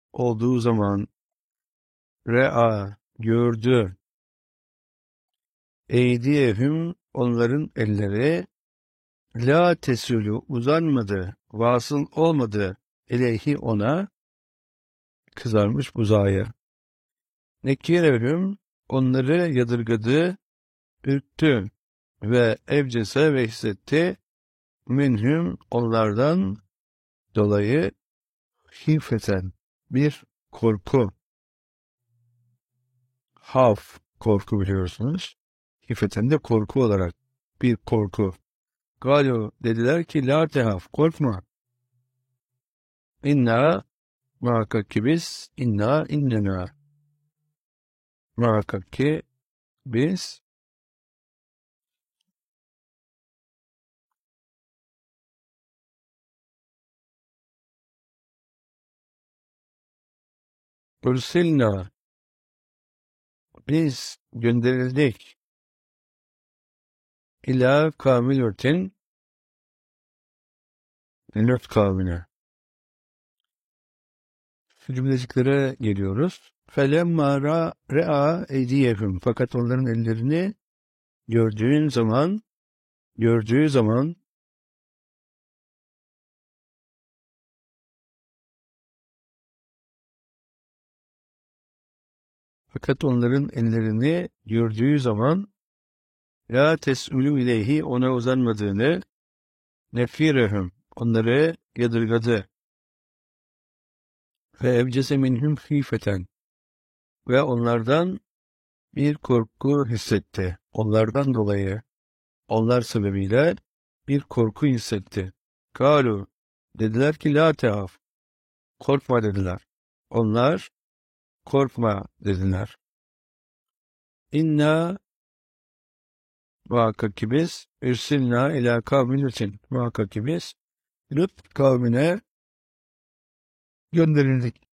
olduğu zaman re'a gördü eydiyehum onların elleri la tesülü uzanmadı, vasıl olmadı ileyhi ona kızarmış buzağa. Nekirehum onları yadırgadı, ürktü ve evcese ve hissetti minhum onlardan dolayı hifeten bir korku. Haf korku biliyorsunuz. Hifeten de korku olarak bir korku. Galu dediler ki la tehaf korkma. İnna muhakkak ki biz innena muhakkak ki biz ursilna biz gönderildik ila kavmi Lut kavmine. Şu cümleciklere geliyoruz. Felemma re'a eydiyehum fakat onların ellerini gördüğü zaman fakat onların ellerini gördüğü zaman la tes'ülü ileyhi ona uzanmadığını nefirehum onları yadırgadı ve evcese minhum hifeten ve onlardan bir korku hissetti. Onlardan dolayı, onlar sebebiyle bir korku hissetti. Kalu dediler ki la tehaf korkma dediler. Onlar korkma dediler. İnna muhakkak ki biz ürsilna ila kavmin Lut'in muhakkak ki biz Lut kavmine gönderildik.